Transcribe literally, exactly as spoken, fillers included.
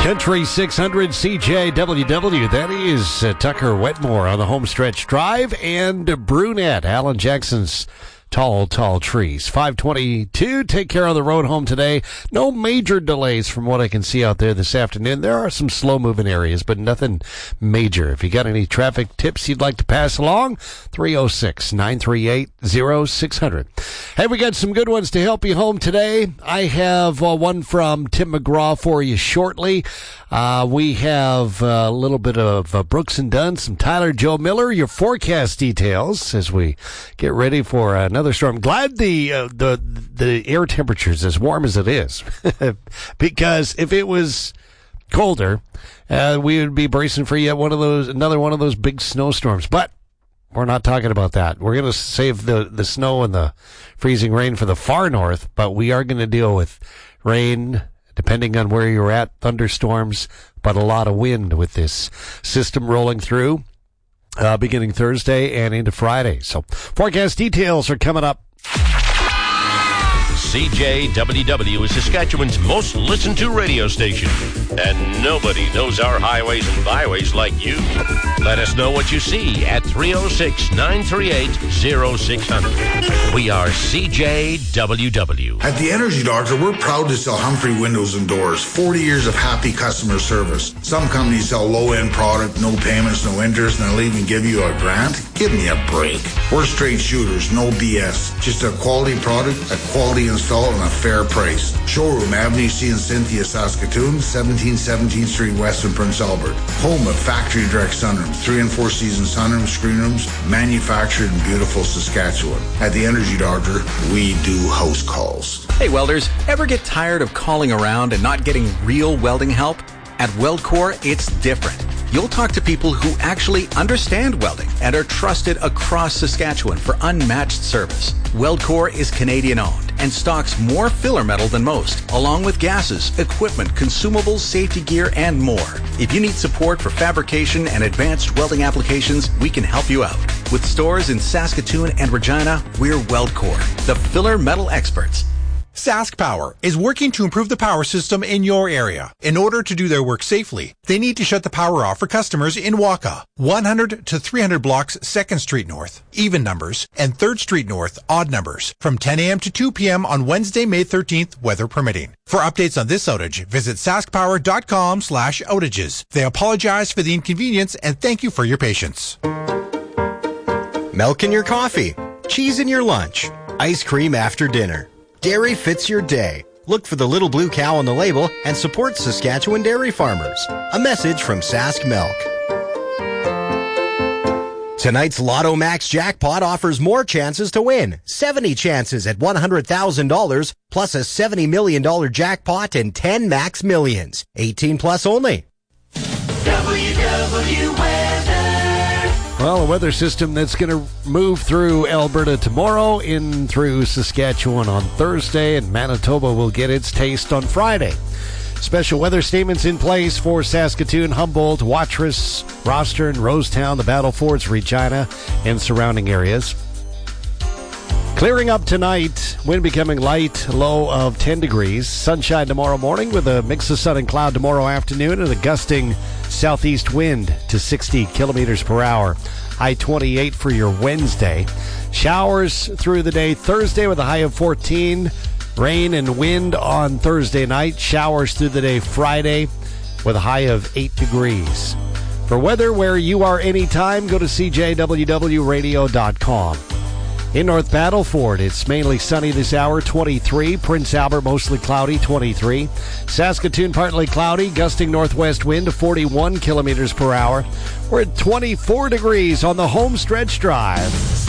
Country six hundred C J W W. That is uh, Tucker Wetmore on the Homestretch Drive, and Brunette, Alan Jackson's Tall, Tall Trees. five twenty-two, take care of the road home today. No major delays from what I can see out there this afternoon. There are some slow-moving areas, but nothing major. If you got any traffic tips you'd like to pass along, three oh six, nine three eight, oh six hundred. Hey, we got some good ones to help you home today. I have uh, one from Tim McGraw for you shortly. Uh, we have a little bit of uh, Brooks and Dunn, some Tyler Joe Miller, your forecast details as we get ready for another storm. Glad the uh, the the air temperature is as warm as it is, because if it was colder, uh, we would be bracing for yet one of those another one of those big snowstorms. But we're not talking about that. We're going to save the the snow and the freezing rain for the far north, but we are going to deal with rain, depending on where you're at, thunderstorms, but a lot of wind with this system rolling through uh, beginning Thursday and into Friday. So forecast details are coming up. C J W W is Saskatchewan's most listened to radio station, and nobody knows our highways and byways like you. Let us know what you see at three oh six, nine three eight, oh six hundred. We are C J W W. At the Energy Doctor, we're proud to sell Humphrey Windows and Doors. forty years of happy customer service. Some companies sell low-end product, no payments, no interest, and they'll even give you a grant. Give me a break. We're straight shooters, no B S. Just a quality product, a quality install, and a fair price. Showroom, Avenue C in Cynthia, Saskatoon, seventeen seventeenth Street West in Prince Albert. Home of factory direct sunrooms, three and four season sunrooms, screen rooms, manufactured in beautiful Saskatchewan. At the Energy Doctor, we do house calls. Hey welders, ever get tired of calling around and not getting real welding help? At WeldCore, it's different. You'll talk to people who actually understand welding and are trusted across Saskatchewan for unmatched service. WeldCore is Canadian-owned and stocks more filler metal than most, along with gases, equipment, consumables, safety gear, and more. If you need support for fabrication and advanced welding applications, we can help you out. With stores in Saskatoon and Regina, we're WeldCore, the filler metal experts. Sask Power is working to improve the power system in your area. In order to do their work safely, they need to shut the power off for customers in Waka, one hundred to three hundred blocks second Street North, even numbers, and third Street North, odd numbers, from ten a.m. to two p.m. on Wednesday, May thirteenth, weather permitting. For updates on this outage, visit saskpower.com slash outages. They apologize for the inconvenience and thank you for your patience. Milk in your coffee, cheese in your lunch, ice cream after dinner. Dairy fits your day. Look for the little blue cow on the label and support Saskatchewan dairy farmers. A message from Sask Milk. Tonight's Lotto Max jackpot offers more chances to win. seventy chances at one hundred thousand dollars, plus a seventy million dollars jackpot and ten max millions. eighteen plus only. W W Weather. Well, a weather system that's going to move through Alberta tomorrow, in through Saskatchewan on Thursday, and Manitoba will get its taste on Friday. Special weather statements in place for Saskatoon, Humboldt, Watrous, Rostern, Rosetown, the Battle Forts, Regina, and surrounding areas. Clearing up tonight, wind becoming light, low of ten degrees. Sunshine tomorrow morning with a mix of sun and cloud tomorrow afternoon, and a gusting southeast wind to sixty kilometers per hour. High twenty-eight for your Wednesday. Showers through the day Thursday with a high of fourteen. Rain and wind on Thursday night. Showers through the day Friday with a high of eight degrees. For weather where you are anytime, go to c j w w radio dot com. In North Battleford, it's mainly sunny this hour, twenty-three. Prince Albert, mostly cloudy, twenty-three. Saskatoon, partly cloudy, gusting northwest wind to forty-one kilometers per hour. We're at twenty-four degrees on the Homestretch Drive.